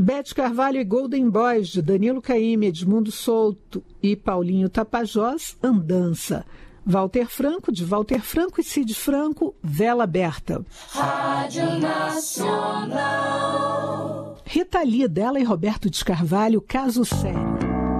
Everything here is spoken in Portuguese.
Bete Carvalho e Golden Boys, de Danilo Caymmi, Edmundo Souto e Paulinho Tapajós, Andança. Walter Franco, de Walter Franco e Cid Franco, Vela Aberta. Rádio Nacional. Rita Lee, dela e Roberto de Carvalho, Caso Sério.